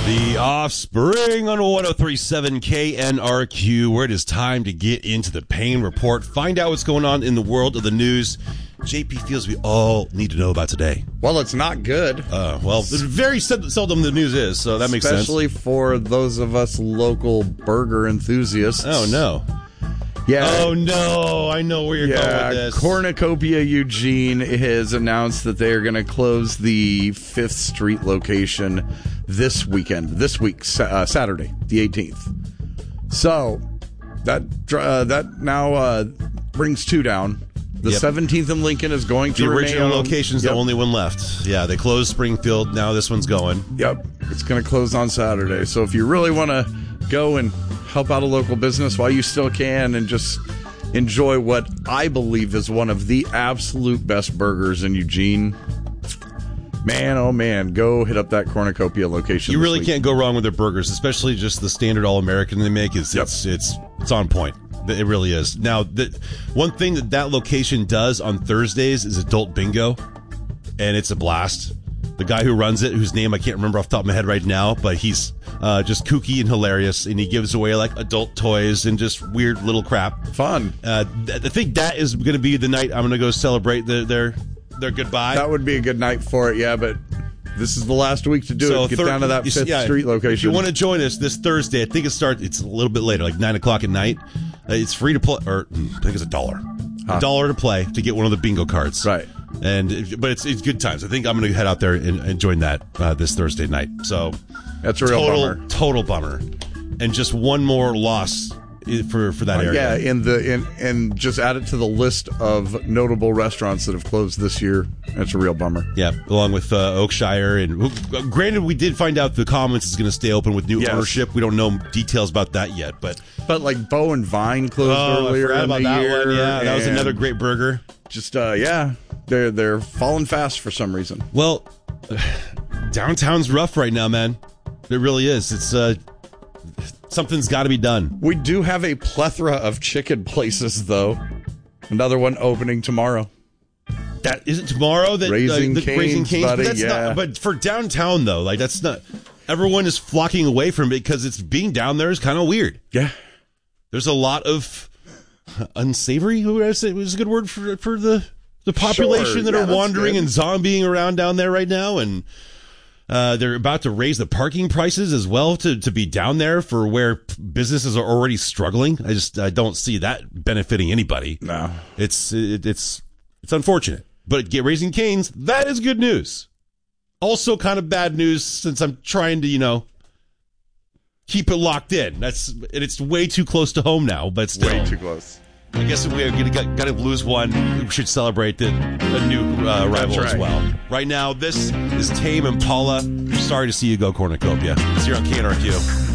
The Offspring on 103.7 KNRQ, where it is time to get into the Pain Report. Find out what's going on in the world of the news JP feels we all need to know about today. Well, it's not good. Well, very seldom the news is, so that makes sense. Especially for those of us local burger enthusiasts. Oh, no. Yeah. Oh, no. I know where you're going with this. Cornucopia Eugene has announced that they are going to close the 5th Street location this week, Saturday, the 18th. So that now brings 2 down. The 17th in Lincoln is going to remain. The original remain location's the only one left. Yeah, they closed Springfield. Now this one's going. Yep. It's going to close on Saturday. So if you really want to go and help out a local business while you still can and just enjoy what I believe is one of the absolute best burgers in Eugene, man, oh man, go hit up that Cornucopia location. You really can't go wrong with their burgers, especially just the standard All-American they make. It's on point. It really is. Now, one thing that location does on Thursdays is adult bingo, and it's a blast. The guy who runs it, whose name I can't remember off the top of my head right now, but he's just kooky and hilarious, and he gives away like adult toys and just weird little crap. Fun. I think that is going to be the night I'm going to go celebrate their goodbye. That would be a good night for it, yeah, but this is the last week to do it. Get down to that 5th Street location. If you want to join us this Thursday, I think it's a little bit later, like 9 o'clock at night. It's free to play, or I think it's $1. $1 to play to get one of the bingo cards. Right. But it's good times. I think I'm going to head out there and join that this Thursday night. So that's a real bummer. Total bummer. And just one more loss for that area. Yeah, and just add it to the list of notable restaurants that have closed this year. That's a real bummer. Yeah, along with Oakshire. And granted, we did find out the Commons is going to stay open with new ownership. We don't know details about that yet. But like Bow and Vine closed earlier in the year. One. Yeah, that was another great burger. Just, they're falling fast for some reason. Well, downtown's rough right now, man. It really is. It's something's got to be done. We do have a plethora of chicken places, though. Another one opening tomorrow. That isn't tomorrow. That Raising Cane's, buddy. But not, but for downtown though, like that's not. Everyone is flocking away from it because it's being down there is kind of weird. Yeah, there's a lot of unsavory. Who would I say was a good word for the population that are wandering and zombieing around down there right now, and they're about to raise the parking prices as well to be down there for where businesses are already struggling. I don't see that benefiting anybody. No, it's unfortunate. But Raising Cane's, that is good news. Also kind of bad news since I'm trying to, keep it locked in. It's way too close to home now, but still. Way too close. I guess if we're going to lose one, we should celebrate a new rival as well. Right now, this is Tame Impala. Sorry to see you go, Cornucopia. It's here on KNRQ.